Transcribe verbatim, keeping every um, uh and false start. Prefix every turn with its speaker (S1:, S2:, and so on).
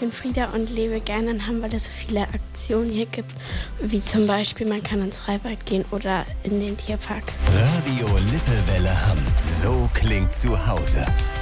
S1: bin Frieda und lebe gerne in Hamm, weil es so viele Aktionen hier gibt, wie zum Beispiel man kann ins Freibad gehen oder in den Tierpark.
S2: Radio Lippewelle Hamm. So klingt zu Hause.